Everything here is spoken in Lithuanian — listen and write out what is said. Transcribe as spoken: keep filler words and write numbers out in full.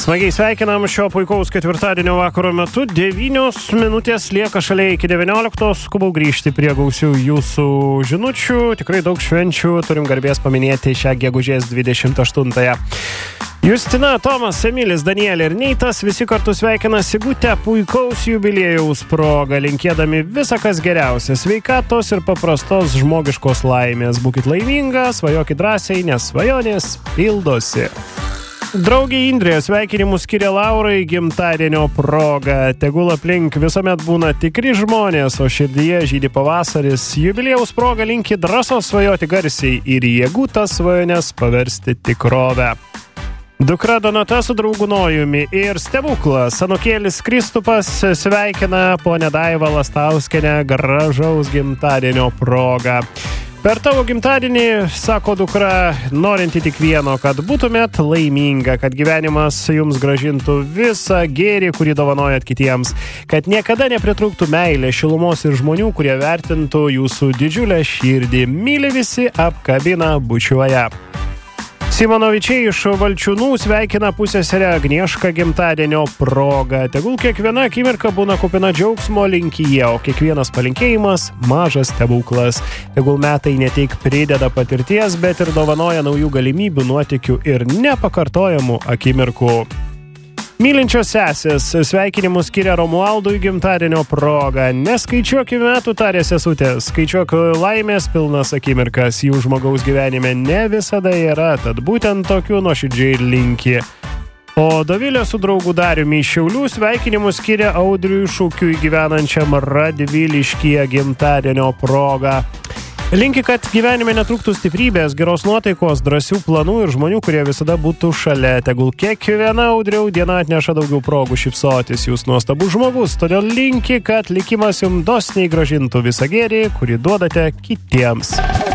Smagiai sveikinam šio puikaus ketvirtadienio vakaro metu. devynios minutės lieka šalia iki devynioliktos. Skubau grįžti prie gausių jūsų žinučių. Tikrai daug švenčių. Turim garbės paminėti šią gegužės dvidešimt aštuntąją. Justina, Tomas, Emilis, Danielė ir Neitas visi kartu sveikina Sigutę puikaus jubiliejaus proga, linkėdami visa kas geriausia, sveikatos ir paprastos žmogiškos laimės. Būkit laiminga, svajokit drąsiai, nes svajonės pildosi. Draugė Indrė sveikinimus skiria Laurai gimtadienio proga. Tegul aplink visuomet būna tikri žmonės, o širdyje žydi pavasaris. Jubiliejaus proga linki drąsos svajoti garsiai ir jėgų tas svajones paversti tikrovę. Dukra Donata su draugu Nojumi ir stebuklas anūkėlis Kristupas sveikina ponę Daivą Lastauskienę gražaus gimtadienio proga. Per tavo gimtadienį, sako dukra, norinti tik vieno, kad būtumėt laiminga, kad gyvenimas jums gražintų visą gėrį, kurį dovanojat kitiems, kad niekada nepritrūktų meilė, šilumos ir žmonių, kurie vertintų jūsų didžiulę širdį. Myli visi, apkabina, bučiuoja. Simonovičiai iš Valčiūnų sveikina pusseserę Agniešką gimtadienio proga. Tegul kiekviena akimirka būna kupina džiaugsmo linkyje, o kiekvienas palinkėjimas mažas stebuklas. Tegul metai ne tik prideda patirties, bet ir dovanoja naujų galimybių, nuotykių ir nepakartojamų akimirkų. Mylinčios sesės sveikinimus skiria Romualdui gimtadienio proga. Neskaičiuok metų, tarė sesutė, skaičiuok laimės pilnas akimirkas. Jų žmogaus gyvenime ne visada yra, tad būtent tokių nuoširdžiai linki. O Dovilė su draugu Dariumi iš Šiaulių sveikinimus skiria Audriui Šukiui gyvenančiam Radviliškyje gimtadienio proga. Linki, kad gyvenime netrūktų stiprybės, geros nuotaikos, drąsių planų ir žmonių, kurie visada būtų šalia. Tegul kiekviena Audriau diena atneša daugiau progų šypsotis. Jūs nuostabus žmogus, todėl linki, kad likimas jums dosniai gražintų visą gėrį, kurį duodate kitiems.